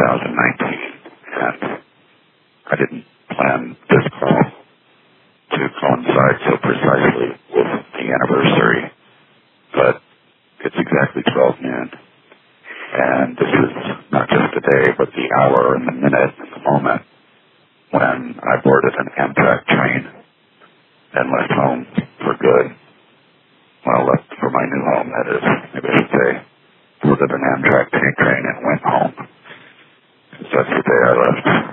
2019, and I didn't plan this call to coincide so precisely with the anniversary, but it's exactly 12 noon. And this is not just the day, but the hour and the minute and the moment when I boarded an Amtrak train and left home for good. Well, left for my new home, that is. Maybe I should say, boarded an Amtrak train and went home. Because that's the day I left.